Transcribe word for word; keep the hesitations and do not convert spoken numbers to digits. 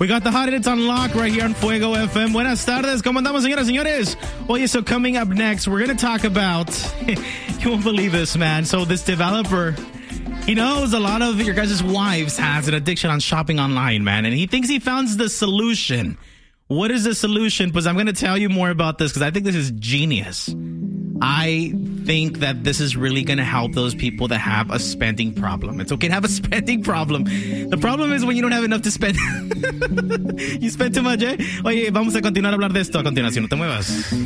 We got the hot hits on lock right here on Fuego F M. Buenas tardes. ¿Cómo andamos, señoras y señores? Oye, so coming up next, we're going to talk about, you won't believe this, man. So this developer, he knows a lot of your guys' wives has an addiction on shopping online, man. And he thinks he found the solution. What is the solution? Because I'm going to tell you more about this because I think this is genius. I think that this is really going to help those people that have a spending problem. It's okay to have a spending problem. The problem is when you don't have enough to spend. You spend too much, eh? Oye, vamos a continuar a hablar de esto a continuación. No te muevas.